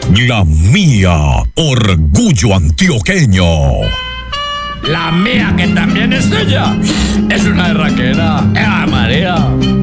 La mía, orgullo antioqueño. La mía, que también es tuya, es una erraquera. ¡Eva María!